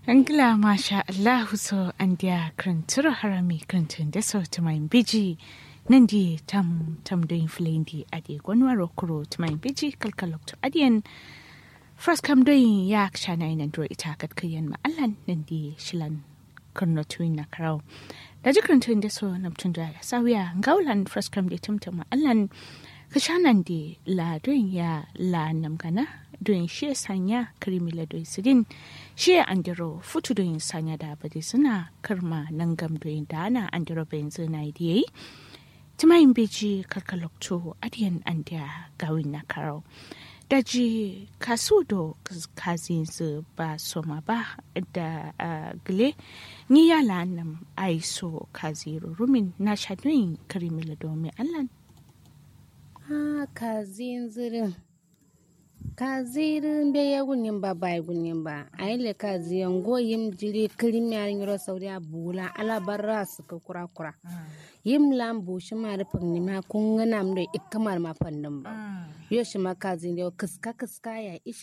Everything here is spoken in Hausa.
Angla masha Allahu so andia krantura harami krantun da so tumain biji nandi tam doin flendi adi gwanwaro kuro tumain biji kalkalok to adiyan first kam doin yak shana ina dro ita kat kayan ma'allan nandi shilan kurno tuin na karau da jikrantun da so namtun da sawiya ngaulan first kam da tumtum ma'allan kashanan di la doin ya la namgana doin shi sanya karimila doin sidin shi andiro futu doin sanya da bade suna karma nangam doin dana andiro benzo na idiyai timayin beji kalkalokto adiyan andiya gawin na karau daji kasu do kazin su ba soma ba da gile ni yala nam aiso kaziru rumin na shadoin karimila domin allan kazin be ya gunin ba bai gunin ba aile kaziyan goyim jiri kirimiyar yoro sauri abula ala barra su ka kura yim lambu shi ma rufin ni ma kun gana mu da ikamar ma fannin ba yo shi ma kazin da kiska ya ishi